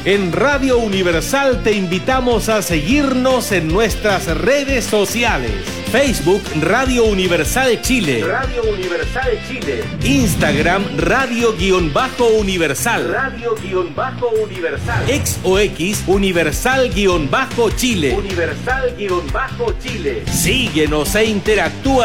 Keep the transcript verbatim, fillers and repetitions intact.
En Radio Universal te invitamos a seguirnos en nuestras redes sociales. Facebook Radio Universal Chile. Radio Universal Chile. Instagram Radio-Universal. Radio-Universal. Ex o X Universal-Chile. Universal-Chile. Síguenos e interactúa